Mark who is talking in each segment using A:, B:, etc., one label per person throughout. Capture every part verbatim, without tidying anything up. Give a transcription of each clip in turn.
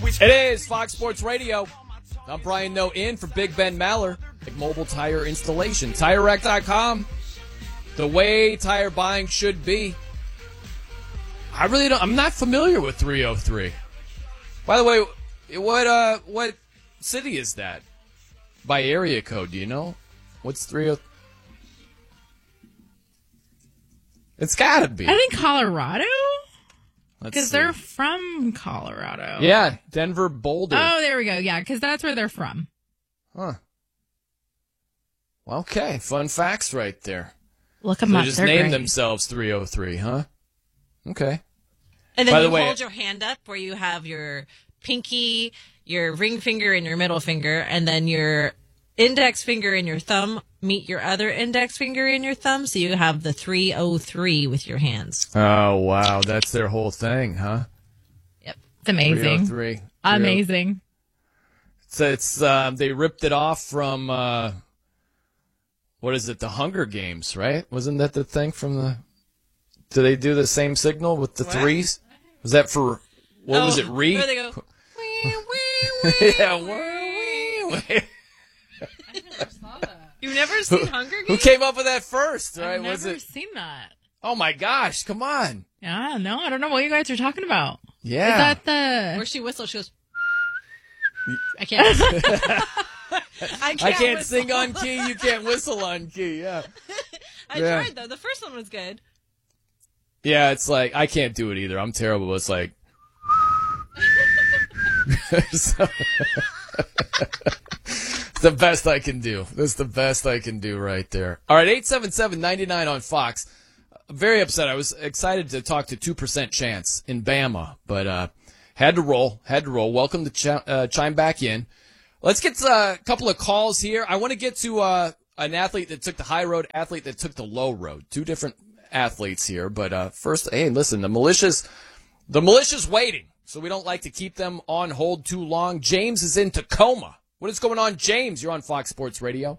A: It is Fox Sports Radio. I'm Brian Noe in for Big Ben Maller. Mobile tire installation. Tire Rack dot com. The way tire buying should be. I really don't. I'm not familiar with three oh three. By the way, what uh, what city is that? By area code, do you know? What's three oh three? It's gotta be.
B: I think Colorado. Because
A: see.
B: they're from Colorado.
A: Yeah, Denver, Boulder.
B: Oh, there we go. Yeah, because that's where they're from.
A: Huh. Okay, fun facts right there.
B: Look them
A: so
B: up.
A: They just
B: they're
A: named
B: great.
A: themselves three oh three, huh? Okay.
C: And then
A: By
C: you
A: the way,
C: hold your hand up where you have your pinky, your ring finger, and your middle finger, and then your index finger and your thumb meet your other index finger and your thumb, so you have the three oh three with your hands.
A: Oh, wow. That's their whole thing, huh?
B: Yep. It's amazing.
A: three oh three.
B: Amazing.
A: So it's, uh, they ripped it off from, uh, what is it, the Hunger Games, right? Wasn't that the thing from the... Do they do the same signal with the
C: What?
A: threes? Was that for... What
C: oh,
A: was it, Re?
C: Where they go... wee, wee, wee,
A: yeah,
C: wee, wee.
A: wee.
B: I never saw that.
C: You've never seen Hunger Games?
A: Who came up with that first, right?
B: I've
A: Was
B: never
A: it?
B: seen that.
A: Oh, my gosh, come on.
B: Yeah, no, I don't know what you guys are talking about.
A: Yeah.
B: Is that the...
C: Where she whistles, she goes... I can't. I can't,
A: I can't
C: whistle.
A: sing on key, you can't whistle on key, yeah.
C: I
A: Yeah.
C: tried, though. The first one was good.
A: Yeah, it's like, I can't do it either. I'm terrible. It's like... So- it's the best I can do. That's the best I can do right there. All right, eight seven seven, nine nine on Fox. Very upset. I was excited to talk to two percent Chance in Bama, but uh, had to roll. Had to roll. Welcome to ch- uh, chime back in. Let's get uh, a couple of calls here. I want to get to uh, an athlete that took the high road, athlete that took the low road. Two different athletes here. But uh, first, hey, listen, the militia's, the militia's waiting, so we don't like to keep them on hold too long. James is in Tacoma. What is going on, James? You're on Fox Sports Radio.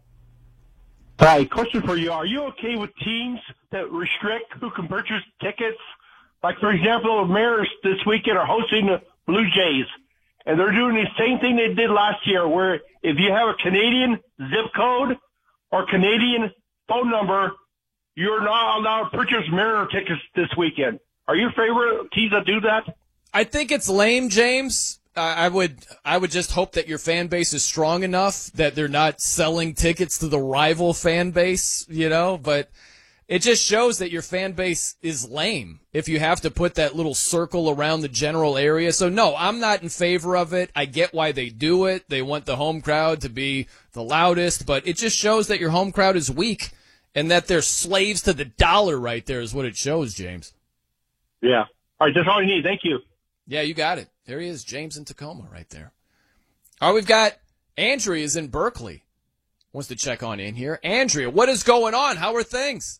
D: Hi, question for you. Are you okay with teams that restrict who can purchase tickets? Like, for example, the Mariners this weekend are hosting the Blue Jays, and they're doing the same thing they did last year, where if you have a Canadian zip code or Canadian phone number, you're not allowed to purchase Mariner tickets this weekend. Are you in favor of teams that do that?
A: I think it's lame, James. I I would I would just hope that your fan base is strong enough that they're not selling tickets to the rival fan base, you know, but it just shows that your fan base is lame if you have to put that little circle around the general area. So, no, I'm not in favor of it. I get why they do it. They want the home crowd to be the loudest, but it just shows that your home crowd is weak and that they're slaves to the dollar right there is what it shows, James.
D: Yeah. All right, that's all you need. Thank you.
A: Yeah, you got it. There he is, James in Tacoma right there. All right, we've got Andrea is in Berkeley. Wants to check on in here. Andrea, what is going on? How are things?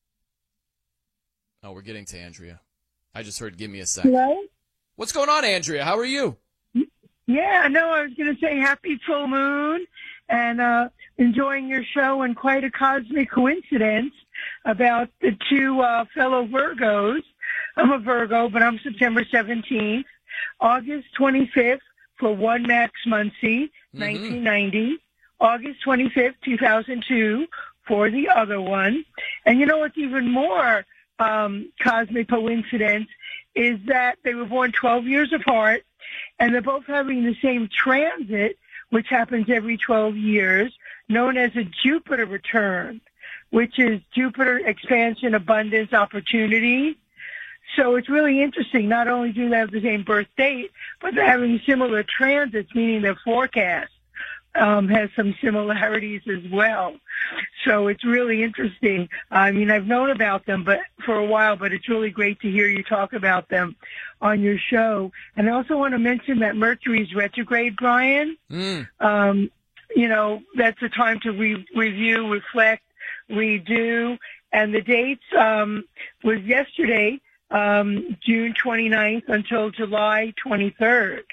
A: Oh, we're getting to Andrea. I just heard give me a second.
E: Hello?
A: What's going on, Andrea? How are you?
E: Yeah, no, I was going to say happy full moon and uh, enjoying your show, and quite a cosmic coincidence about the two uh, fellow Virgos. I'm a Virgo, but I'm September seventeenth, August twenty-fifth for one Max Muncy,
A: Mm-hmm.
E: nineteen ninety, August twenty-fifth, two thousand two for the other one. And you know what's even more um, cosmic coincidence is that they were born twelve years apart, and they're both having the same transit, which happens every twelve years, known as a Jupiter return, which is Jupiter expansion, abundance, opportunity. So it's really interesting. Not only do they have the same birth date, but they're having similar transits, meaning their forecast um, has some similarities as well. So it's really interesting. I mean, I've known about them but for a while, but it's really great to hear you talk about them on your show. And I also want to mention that Mercury's retrograde, Brian.
A: Mm.
E: Um, you know, that's a time to re- review, reflect, redo. And the dates um, was yesterday, um, June twenty-ninth until July twenty-third.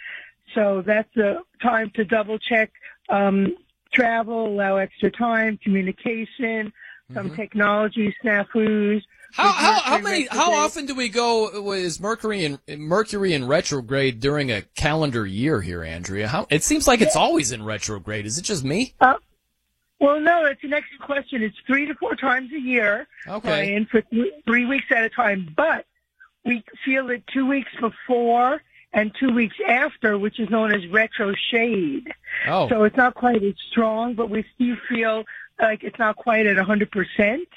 E: So that's a time to double check um, travel, allow extra time, communication, some technology snafus.
A: How
E: with
A: how how
E: Mercury
A: many how
E: retrograde.
A: often do we go? Is Mercury in Mercury in retrograde during a calendar year here, Andrea? How it seems like it's always in retrograde. Is it just me?
E: Uh, well, no, it's an excellent question. It's three to four times a year,
A: Okay.
E: Brian, for th- three weeks at a time. But we feel it two weeks before and two weeks after, which is known as retro shade.
A: Oh,
E: So it's not quite as strong, but we still feel like it's not quite at one hundred percent.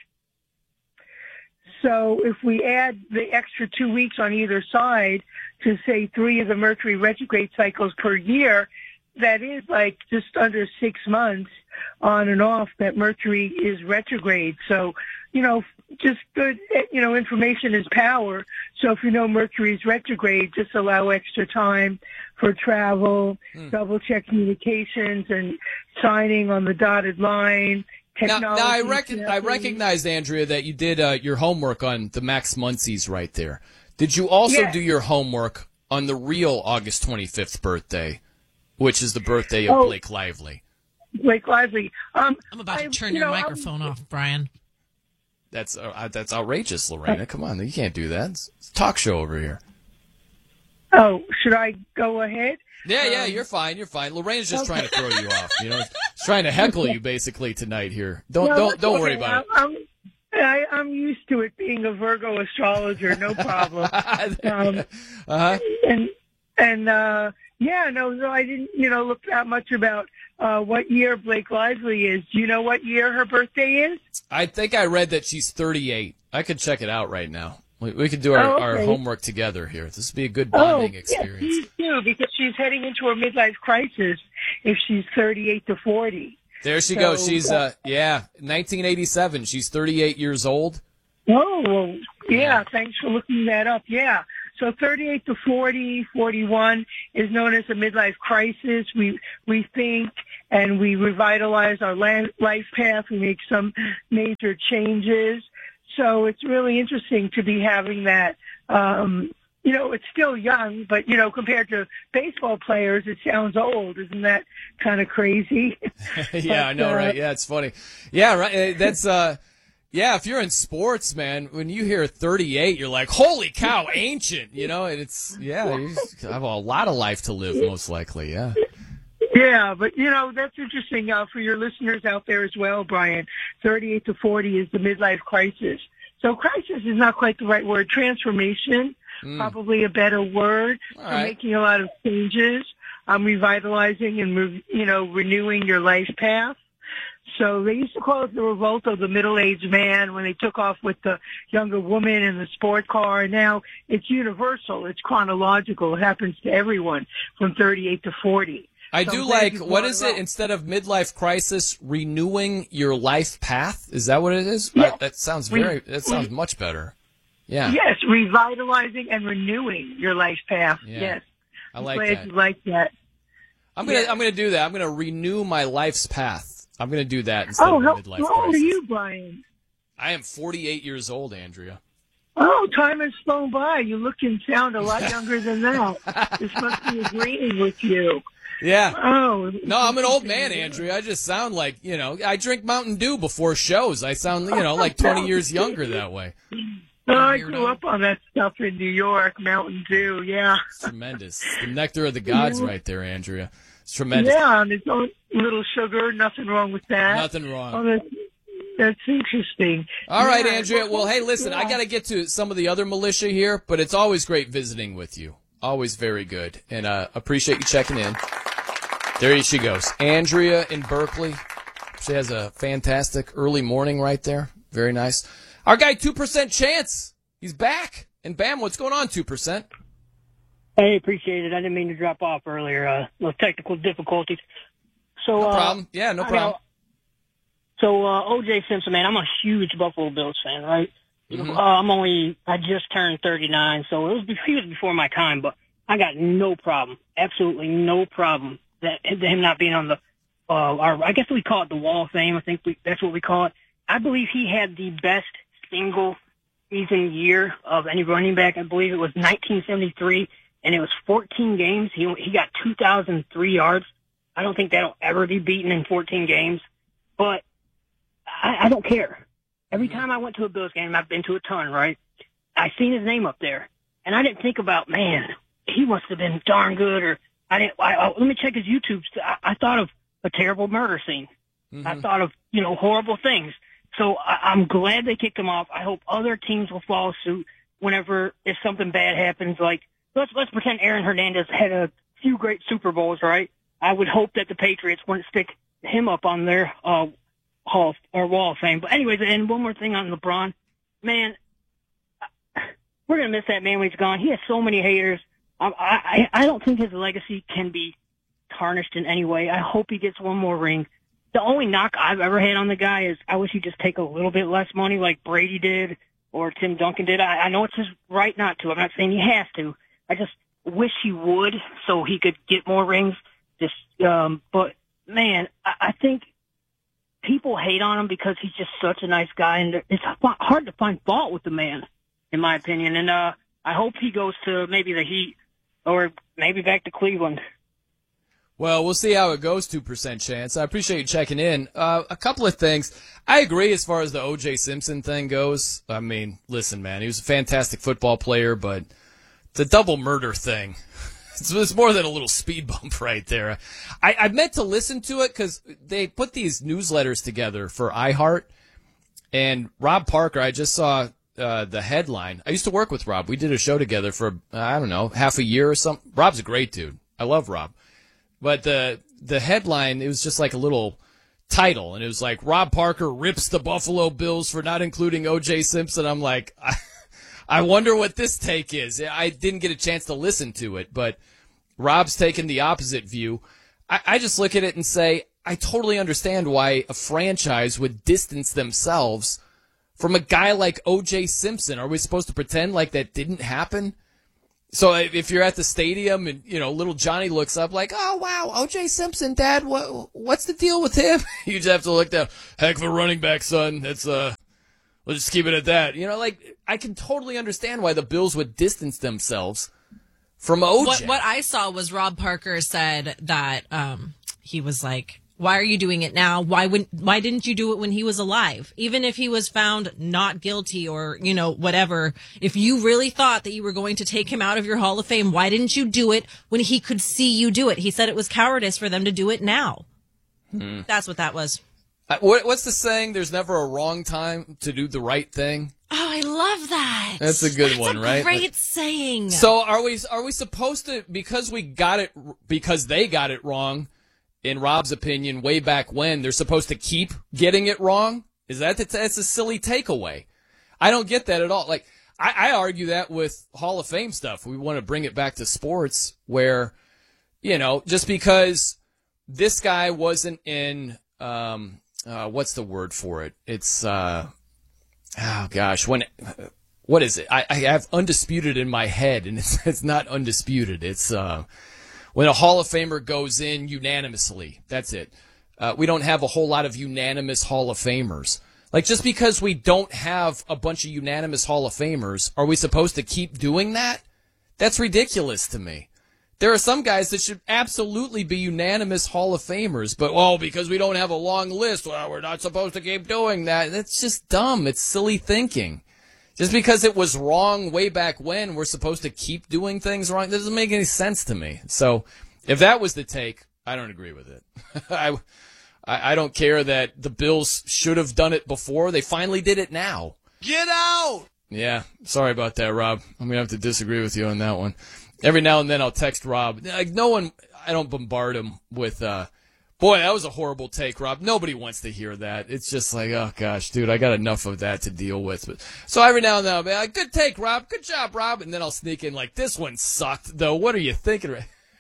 E: So if we add the extra two weeks on either side to, say, three of the Mercury retrograde cycles per year, that is like just under six months on and off that Mercury is retrograde. So, you know, just good, you know, information is power. So if you know Mercury is retrograde, just allow extra time for travel, double check communications and signing on the dotted line.
A: now, now I,
E: technology,
A: recon, I
E: snapping.
A: recognized, Andrea, that you did uh, your homework on the Max Muncies right there. Did you also
E: Yeah.
A: do your homework on the real August twenty-fifth birthday, which is the birthday of
E: Oh.
A: Blake Lively?
E: Blake Lively. Um,
C: I'm about to
E: I-
C: turn
E: you
C: your
E: know, I'm-
C: microphone off, Brian.
A: That's uh, that's outrageous, Lorena. Come on, you can't do that. It's, it's a talk show over here.
E: Oh, should I go ahead?
A: Yeah, yeah,
E: Um,
A: you're fine. You're fine. Lorena's just trying to throw you off. You know, she's trying to heckle you basically tonight here. Don't
E: No,
A: don't
E: that's
A: don't
E: okay.
A: worry about
E: I'm, I, I'm used to it being a Virgo astrologer, no problem.
A: it.
E: um,
A: uh huh.
E: and and uh, yeah, no, no, I didn't, you know, look that much about uh, what year Blake Lively is. Do you know what year her birthday is?
A: I think I read that she's thirty-eight. I could check it out right now. We, we could do our,
E: Oh,
A: our
E: okay.
A: homework together here. This would be a good bonding
E: oh,
A: experience.
E: yeah, please do, because she's heading into a midlife crisis if she's thirty-eight to forty.
A: There she
E: So,
A: goes. She's uh yeah, nineteen eighty-seven. She's thirty-eight years old.
E: Oh, well, yeah,
A: Yeah.
E: thanks for looking that up. Yeah. So thirty-eight to forty, forty-one is known as a midlife crisis. We, we think and we revitalize our land, life path. We make some major changes. So it's really interesting to be having that. Um, you know, it's still young, but, you know, compared to baseball players, it sounds old. Isn't that kind of crazy?
A: yeah, I
E: But,
A: know,
E: uh,
A: right? Yeah, it's funny. Yeah, right. uh, That's uh, yeah. If you're in sports, man, when you hear thirty-eight, you're like, holy cow, ancient. You know, and it's yeah, you have a lot of life to live, most likely. Yeah.
E: Yeah, but you know, that's interesting uh, for your listeners out there as well, Brian. thirty-eight to forty is the midlife crisis. So crisis is not quite the right word. Transformation, probably a better word.
A: All
E: For
A: right.
E: making a lot of changes, um, revitalizing and, re- you know, renewing your life path. So they used to call it the revolt of the middle-aged man when they took off with the younger woman in the sport car. And now it's universal. It's chronological. It happens to everyone from thirty-eight to forty.
A: I
E: So
A: do
E: I'm glad
A: like,
E: you
A: what
E: brought
A: is
E: it
A: it,
E: up.
A: instead of midlife crisis, renewing your life path? Is that what it is?
E: Yeah.
A: Uh, that sounds
E: We-
A: very, that sounds much better. Yeah.
E: Yes, revitalizing and renewing your life path.
A: Yeah.
E: Yes.
A: I
E: I'm
A: like
E: glad
A: that.
E: you like that.
A: I'm gonna,
E: Yeah.
A: I'm gonna do that. I'm gonna renew my life's path. I'm gonna do that instead
E: Oh,
A: of
E: how,
A: a midlife
E: how old are
A: crisis.
E: you, Brian?
A: I am forty-eight years old, Andrea.
E: Oh, time has flown by. You look and sound a lot younger than that. This must be agreeing with you.
A: Yeah.
E: Oh.
A: No, I'm an old man, Andrea. I just sound like, you know, I drink Mountain Dew before shows. I sound, you know, like twenty years younger that way.
E: Oh, I
C: Weirdo.
E: grew up on that stuff in New York, Mountain Dew, yeah.
A: It's tremendous. It's the nectar of the gods right there, Andrea. It's tremendous.
E: Yeah, and it's own little sugar, nothing wrong with that.
A: Nothing
E: Oh,
A: wrong.
E: that's, that's interesting.
A: All right,
E: Yeah.
A: Andrea. Well, hey, listen, I
E: Yeah.
A: got to get to some of the other militia here, but it's always great visiting with you. Always very good. And uh, appreciate you checking in. There she goes. Andrea in Berkeley. She has a fantastic early morning right there. Very nice. Our guy, two percent Chance. He's back. And bam, what's going on, two percent?
F: Hey, appreciate it. I didn't mean to drop off earlier. Uh, little technical difficulties. So,
A: No
F: uh,
A: problem. Yeah, no
F: I
A: problem.
F: got- so, uh, O J Simpson, man, I'm a huge Buffalo Bills fan, right?
A: Mhm.
F: Uh, I'm only, I just turned thirty-nine, so it was, be- he was before my time, but I got no problem, absolutely no problem that him not being on the, uh, our, I guess we call it the Wall of Fame. I think we, that's what we call it. I believe he had the best single season year of any running back. I believe it was nineteen seventy-three, and it was fourteen games. He he got two thousand three yards. I don't think that'll ever be beaten in fourteen games, but I, I don't care. Every time I went to a Bills game, I've been to a ton, right? I seen his name up there, and I didn't think about, man, he must have been darn good, or I didn't. I, I, let me check his YouTube. I, I thought of a terrible murder scene. Mm-hmm. I thought of, you know, horrible things. So I, I'm glad they kicked him off. I hope other teams will follow suit whenever, if something bad happens. Like, let's let's pretend Aaron Hernandez had a few great Super Bowls, right? I would hope that the Patriots wouldn't stick him up on their uh, Hall of, or Wall of Fame. But anyways, and one more thing on LeBron, man, we're gonna miss that man when he's gone. He has so many haters. I I, I don't think his legacy can be tarnished in any way. I hope he gets one more ring. The only knock I've ever had on the guy is I wish he'd just take a little bit less money like Brady did or Tim Duncan did. I, I know it's his right not to. I'm not saying he has to. I just wish he would so he could get more rings. Just, um, but man, I, I think people hate on him because he's just such a nice guy, and it's hard to find fault with the man, in my opinion. And uh, I hope he goes to maybe the Heat or maybe back to Cleveland.
A: Well, we'll see how it goes, two percent chance. I appreciate you checking in. Uh, a couple of things. I agree as far as the O J Simpson thing goes. I mean, listen, man, he was a fantastic football player, but the double murder thing, it's, it's more than a little speed bump right there. I, I meant to listen to it because they put these newsletters together for iHeart, and Rob Parker, I just saw uh, the headline. I used to work with Rob. We did a show together for, I don't know, half a year or something. Rob's a great dude. I love Rob. But the the headline, it was just like a little title, and it was like, Rob Parker rips the Buffalo Bills for not including O J Simpson. I'm like, I, I wonder what this take is. I didn't get a chance to listen to it, but Rob's taking the opposite view. I, I just look at it and say, I totally understand why a franchise would distance themselves from a guy like O J Simpson. Are we supposed to pretend like that didn't happen? So if you're at the stadium and, you know, little Johnny looks up like, oh, wow, O J Simpson, Dad, what, what's the deal with him? You just have to look down. Heck of a running back, son. That's, uh, let's just keep it at that. You know, like, I can totally understand why the Bills would distance themselves from O J.
C: What, what I saw was Rob Parker said that, um, he was like, why are you doing it now? Why wouldn't, why didn't you do it when he was alive? Even if he was found not guilty or, you know, whatever, if you really thought that you were going to take him out of your Hall of Fame, why didn't you do it when he could see you do it? He said it was cowardice for them to do it now. Hmm. That's what that was.
A: Uh, what, what's the saying? There's never a wrong time to do the right thing.
C: Oh, I love that.
A: That's a good
C: That's
A: one,
C: a
A: right?
C: Great saying.
A: So are we, are we supposed to, because we got it, because they got it wrong, in Rob's opinion, way back when, they're supposed to keep getting it wrong? Is that the, that's a silly takeaway? I don't get that at all. Like, I, I argue that with Hall of Fame stuff. We want to bring it back to sports where, you know, just because this guy wasn't in, um, uh, what's the word for it? It's, uh, oh gosh, when, what is it? I, I have undisputed in my head, and it's, it's not undisputed. It's, uh, when a Hall of Famer goes in unanimously, that's it. Uh, we don't have a whole lot of unanimous Hall of Famers. Like, just because we don't have a bunch of unanimous Hall of Famers, are we supposed to keep doing that? That's ridiculous to me. There are some guys that should absolutely be unanimous Hall of Famers, but, oh, because we don't have a long list, well, we're not supposed to keep doing that. That's just dumb. It's silly thinking. Just because it was wrong way back when, we're supposed to keep doing things wrong. That doesn't make any sense to me. So if that was the take, I don't agree with it. I, I don't care that the Bills should have done it before. They finally did it now.
G: Get out!
A: Yeah, sorry about that, Rob. I'm going to have to disagree with you on that one. Every now and then I'll text Rob. Like, no one, I don't bombard him with, uh, boy, that was a horrible take, Rob. Nobody wants to hear that. It's just like, oh, gosh, dude, I got enough of that to deal with. But, so every now and then I'll be like, good take, Rob. Good job, Rob. And then I'll sneak in like, this one sucked, though. What are you thinking?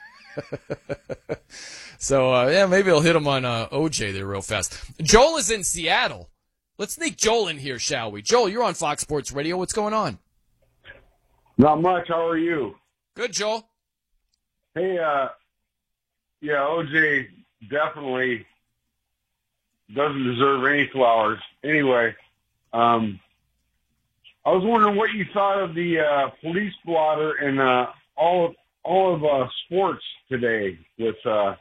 A: So, uh, yeah, maybe I'll hit him on uh, O J there real fast. Joel is in Seattle. Let's sneak Joel in here, shall we? Joel, you're on Fox Sports Radio. What's going on?
H: Not much. How are you?
A: Good, Joel.
H: Hey, uh, yeah, O J definitely doesn't deserve any flowers. Anyway, um, I was wondering what you thought of the uh, police blotter and uh, all of all of uh, sports today with, uh,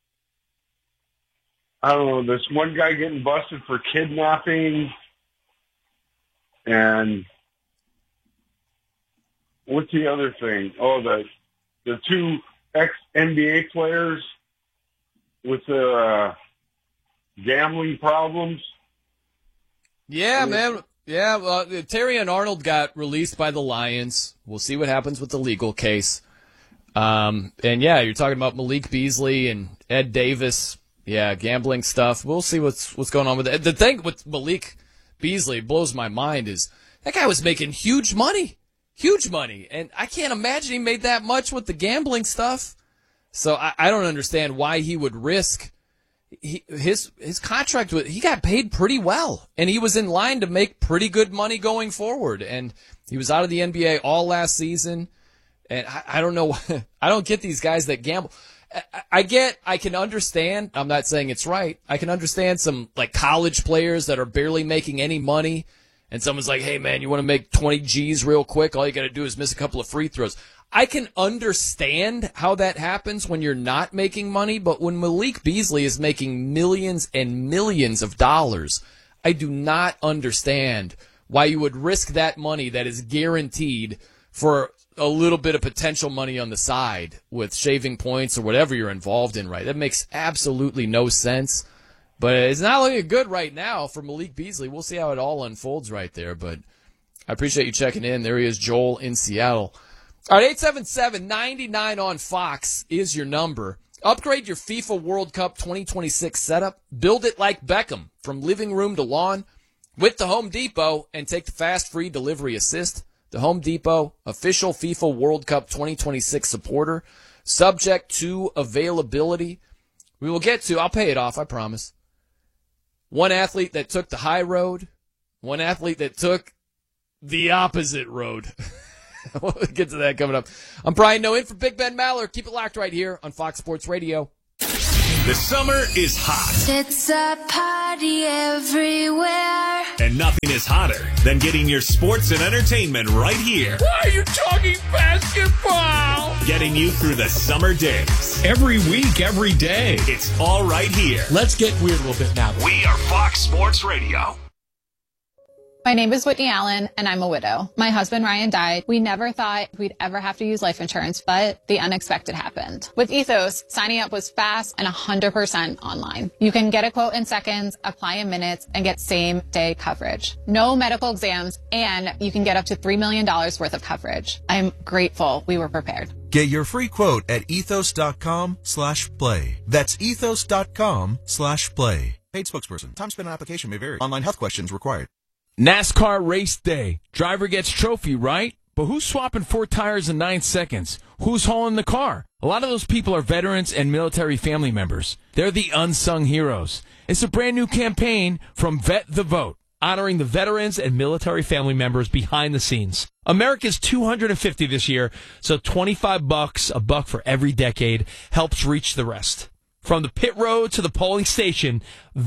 H: I don't know, this one guy getting busted for kidnapping And what's the other thing? Oh, the the two ex-N B A players with their uh, gambling problems.
A: Yeah,
H: I mean,
A: man. Yeah, well, Terry and Arnold got released by the Lions. We'll see what happens with the legal case. Um, and yeah, you're talking about Malik Beasley and Ed Davis. Yeah, gambling stuff. We'll see what's what's going on with it. The thing with Malik Beasley blows my mind is that guy was making huge money, huge money, and I can't imagine he made that much with the gambling stuff. So I, I don't understand why he would risk. He, his his contract with he got paid pretty well, and he was in line to make pretty good money going forward. And he was out of the N B A all last season. And I, I don't know, I don't get these guys that gamble. I, I get, I can understand. I'm not saying it's right. I can understand some like college players that are barely making any money, and someone's like, "Hey man, you want to make twenty G's real quick? All you got to do is miss a couple of free throws." I can understand how that happens when you're not making money, but when Malik Beasley is making millions and millions of dollars, I do not understand why you would risk that money that is guaranteed for a little bit of potential money on the side with shaving points or whatever you're involved in, right? That makes absolutely no sense. But it's not looking good right now for Malik Beasley. We'll see how it all unfolds right there, but I appreciate you checking in. There he is, Joel in Seattle. All right, eight seven seven, nine nine on Fox is your number. Upgrade your FIFA World Cup twenty twenty-six setup. Build it like Beckham, from living room to lawn, with the Home Depot, and take the fast free delivery assist. The Home Depot, official FIFA World Cup twenty twenty-six supporter, subject to availability. We will get to, I'll pay it off, I promise. One athlete that took the high road, one athlete that took the opposite road. We'll get to that coming up. I'm Brian Noe in for Big Ben Maller. Keep it locked right here on Fox Sports Radio.
G: The summer is hot.
I: It's a party everywhere.
G: And nothing is hotter than getting your sports and entertainment right here.
J: Why are you talking basketball?
G: Getting you through the summer days.
J: Every week, every day.
G: It's all right here.
J: Let's get weird a little bit now.
G: We are Fox Sports Radio.
K: My name is Whitney Allen, and I'm a widow. My husband, Ryan, died. We never thought we'd ever have to use life insurance, but the unexpected happened. With Ethos, signing up was fast and one hundred percent online. You can get a quote in seconds, apply in minutes, and get same-day coverage. No medical exams, and you can get up to three million dollars worth of coverage. I'm grateful we were prepared.
L: Get your free quote at ethos.com slash play. That's ethos.com slash play. Paid spokesperson. Time spent on application may vary. Online health questions required.
J: NASCAR race day. Driver gets trophy, right? But who's swapping four tires in nine seconds? Who's hauling the car? A lot of those people are veterans and military family members. They're the unsung heroes. It's a brand new campaign from Vet the Vote, honoring the veterans and military family members behind the scenes. America's two hundred fifty this year, so twenty-five bucks, a buck for every decade, helps reach the rest. From the pit road to the polling station,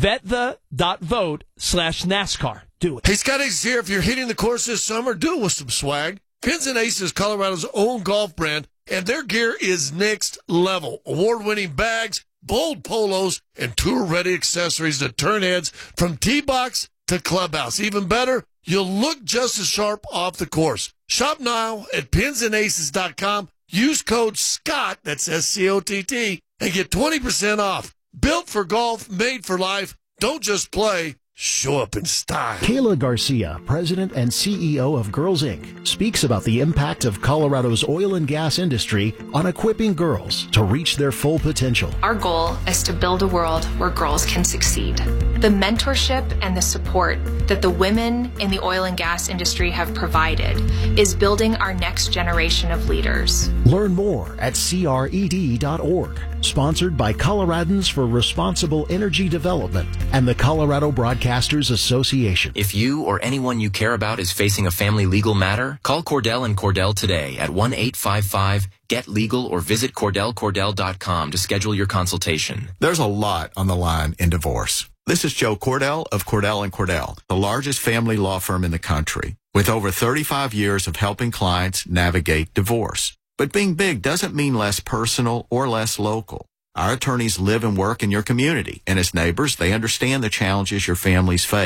J: vetthe.vote slash NASCAR. Do it.
M: Hey, Scott Ace here. If you're hitting the course this summer, do it with some swag. Pins and Aces is Colorado's own golf brand, and their gear is next level. Award-winning bags, bold polos, and tour-ready accessories that turn heads from tee box to clubhouse. Even better, you'll look just as sharp off the course. Shop now at pins and aces dot com. Use code SCOTT, that's S C O T T, and get twenty percent off. Built for golf, made for life. Don't just play. Show up in style.
N: Kayla Garcia, president and C E O of Girls Incorporated, speaks about the impact of Colorado's oil and gas industry on equipping girls to reach their full potential.
O: Our goal is to build a world where girls can succeed. The mentorship and the support that the women in the oil and gas industry have provided is building our next generation of leaders.
N: Learn more at C R E D dot org. Sponsored by Coloradans for Responsible Energy Development and the Colorado Broadcasters Association.
P: If you or anyone you care about is facing a family legal matter, call Cordell and Cordell today at one eight five five get legal or visit cordell cordell dot com to schedule your consultation.
Q: There's a lot on the line in divorce. This is Joe Cordell of Cordell and Cordell, the largest family law firm in the country, with over thirty-five years of helping clients navigate divorce. But being big doesn't mean less personal or less local. Our attorneys live and work in your community, and as neighbors, they understand the challenges your families face.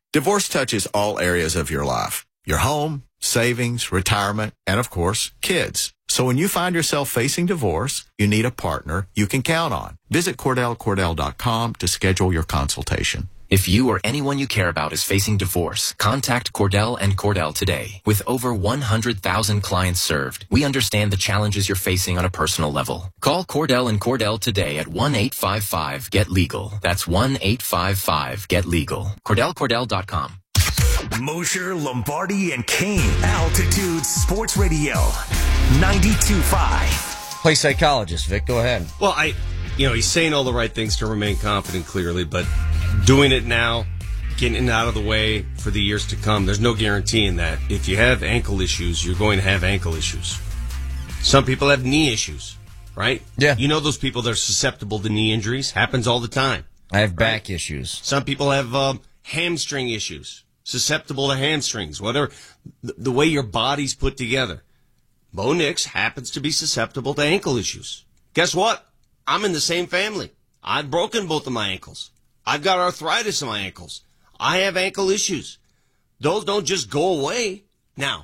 Q: Divorce touches all areas of your life. Your home, savings, retirement, and of course, kids. So when you find yourself facing divorce, you need a partner you can count on. Visit Cordell Cordell dot com to schedule your consultation.
P: If you or anyone you care about is facing divorce, contact Cordell and Cordell today. With over one hundred thousand clients served, we understand the challenges you're facing on a personal level. Call Cordell and Cordell today at one eight five five get legal. That's one eight five five get legal. Cordell Cordell dot com.
G: Mosher, Lombardi, and Kane. Altitude Sports Radio. ninety-two point five.
R: Play psychologist, Vic. Go ahead.
S: Well, I, you know, he's saying all the right things to remain confident, clearly, but doing it now, getting it out of the way for the years to come, there's no guarantee in that. If you have ankle issues, you're going to have ankle issues. Some people have knee issues, right?
R: Yeah.
S: You know those people that are susceptible to knee injuries? Happens all the time.
R: I have
S: right?
R: back issues.
S: Some people have um, hamstring issues, susceptible to hamstrings, whatever. The, the way your body's put together. Bo Nix happens to be susceptible to ankle issues. Guess what? I'm in the same family. I've broken both of my ankles. I've got arthritis in my ankles. I have ankle issues. Those don't just go away. Now,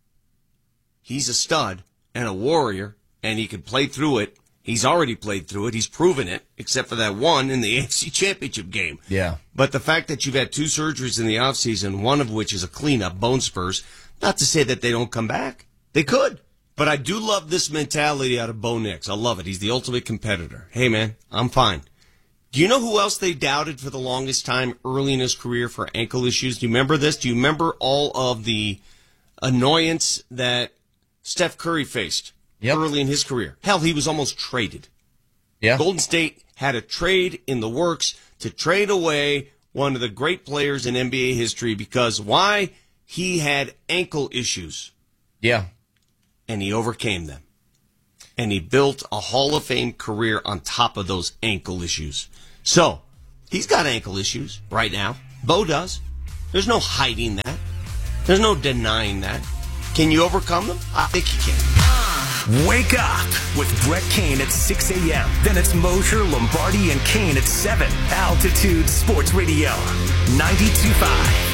S: he's a stud and a warrior, and he can play through it. He's already played through it. He's proven it, except for that one in the A F C Championship game.
R: Yeah.
S: But the fact that you've had two surgeries in the offseason, one of which is a cleanup, bone spurs, not to say that they don't come back. They could. But I do love this mentality out of Bo Nix. I love it. He's the ultimate competitor. Hey, man, I'm fine. Do you know who else they doubted for the longest time early in his career for ankle issues? Do you remember this? Do you remember all of the annoyance that Steph Curry faced yep. early in his career? Hell, he was almost traded.
R: Yeah.
S: Golden State had a trade in the works to trade away one of the great players in N B A history because why? He had ankle issues.
R: Yeah.
S: And he overcame them. And he built a Hall of Fame career on top of those ankle issues. So, he's got ankle issues right now. Bo does. There's no hiding that. There's no denying that. Can you overcome them? I think you can.
G: Wake up with Brett Kane at six a.m. Then it's Mosher, Lombardi, and Kane at seven. Altitude Sports Radio, ninety-two point five.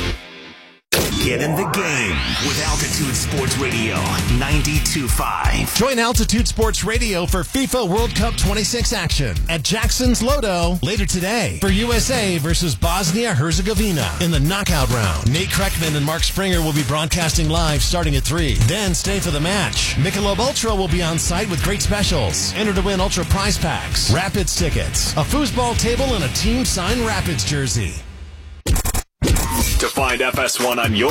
G: Get in the game with Altitude Sports Radio, ninety-two point five.
N: Join Altitude Sports Radio for FIFA World Cup twenty-six action at Jackson's Lodo later today for U S A versus Bosnia-Herzegovina in the knockout round. Nate Kreckman and Mark Springer will be broadcasting live starting at three. Then stay for the match. Michelob Ultra will be on site with great specials. Enter to win Ultra prize packs, Rapids tickets, a foosball table, and a team signed Rapids jersey.
G: To find F S one on your